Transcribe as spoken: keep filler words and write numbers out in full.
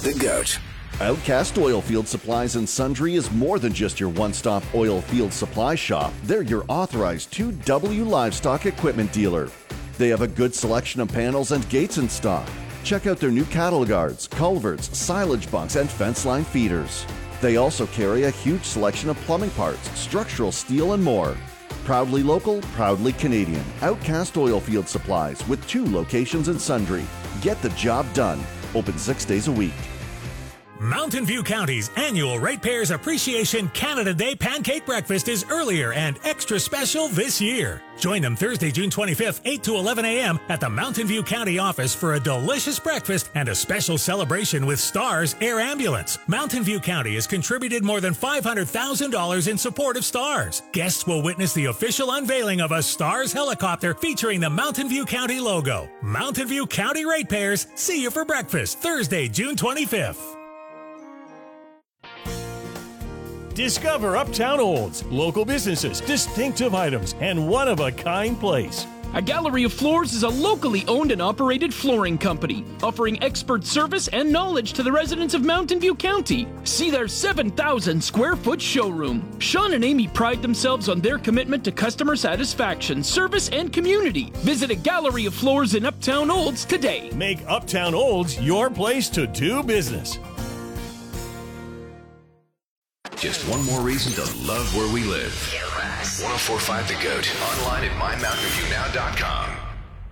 The GOAT. Outcast Oilfield Supplies and Sundry is more than just your one-stop oil field supply shop. They're your authorized two W livestock equipment dealer. They have a good selection of panels and gates in stock. Check out their new cattle guards, culverts, silage bunks, and fence line feeders. They also carry a huge selection of plumbing parts, structural steel, and more. Proudly local, proudly Canadian. Outcast Oilfield Supplies with two locations in Sundry. Get the job done. Open six days a week. Mountain View County's annual Ratepayers Appreciation Canada Day Pancake Breakfast is earlier and extra special this year. Join them Thursday, June twenty-fifth, eight to eleven a.m. at the Mountain View County office for a delicious breakfast and a special celebration with STARS Air Ambulance. Mountain View County has contributed more than five hundred thousand dollars in support of STARS. Guests will witness the official unveiling of a STARS helicopter featuring the Mountain View County logo. Mountain View County Ratepayers, see you for breakfast Thursday, June twenty-fifth. Discover Uptown Olds, local businesses, distinctive items, and one-of-a-kind place. A Gallery of Floors is a locally owned and operated flooring company, offering expert service and knowledge to the residents of Mountain View County. See their seven thousand square foot showroom. Sean and Amy pride themselves on their commitment to customer satisfaction, service, and community. Visit a Gallery of Floors in Uptown Olds today. Make Uptown Olds your place to do business. Just one more reason to love where we live. one oh four point five The GOAT. Online at my mountain view now dot com.